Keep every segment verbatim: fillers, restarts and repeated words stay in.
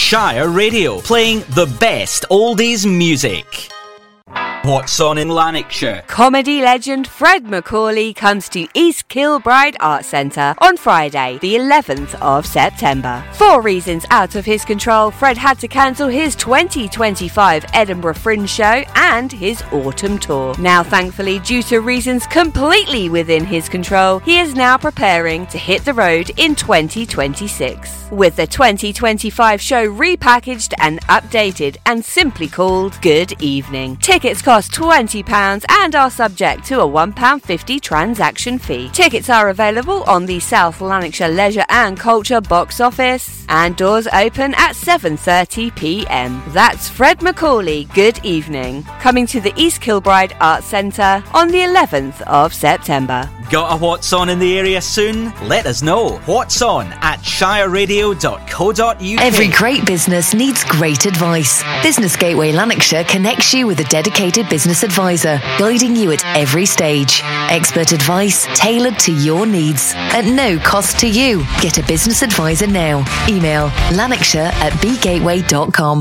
Shire Radio, playing the best oldies music. What's on in Lanarkshire? Comedy legend Fred McCauley comes to East Kilbride Arts Centre on Friday, the eleventh of September. For reasons out of his control, Fred had to cancel his twenty twenty-five Edinburgh Fringe show and his autumn tour. Now, thankfully, due to reasons completely within his control, he is now preparing to hit the road in twenty twenty-six. With the twenty twenty-five show repackaged and updated and simply called Good Evening. Tickets cost twenty pounds and are subject to a one pound fifty transaction fee. Tickets are available on the South Lanarkshire Leisure and Culture box office and doors open at seven thirty p m. That's Fred McCauley, Good Evening, coming to the East Kilbride Arts Centre on the eleventh of September. Got a What's On in the area soon? Let us know. What's On at shire radio dot co dot u k. Every great business needs great advice. Business Gateway Lanarkshire connects you with a dedicated business advisor, guiding you at every stage. Expert advice tailored to your needs at no cost to you. Get a business advisor now. Email lanarkshire at b gateway dot com.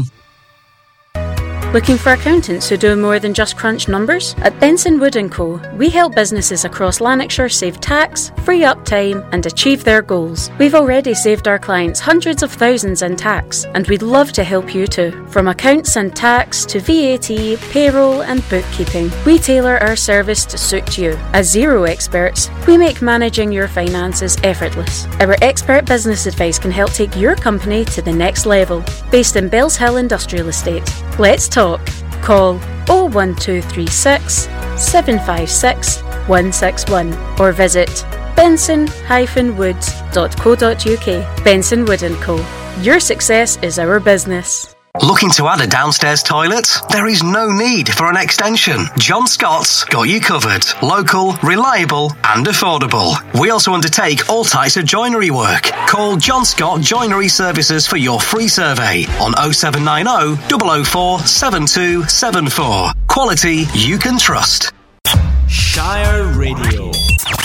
Looking for accountants who do more than just crunch numbers? At Benson Wood and Co, we help businesses across Lanarkshire save tax, free up time and achieve their goals. We've already saved our clients hundreds of thousands in tax, and we'd love to help you too. From accounts and tax to V A T, payroll and bookkeeping, we tailor our service to suit you. As zero experts, we make managing your finances effortless. Our expert business advice can help take your company to the next level. Based in Bells Hill Industrial Estate. Let's talk. Call oh one two three six, seven five six, one six one or visit benson dash woods dot co dot u k. Benson Wood and Co. Your success is our business. Looking to add a downstairs toilet? There is no need for an extension. John Scott's got you covered. Local, reliable and affordable. We also undertake all types of joinery work. Call John Scott Joinery Services for your free survey on oh seven nine oh, oh oh four, seven two seven four. Quality you can trust. Shire Radio.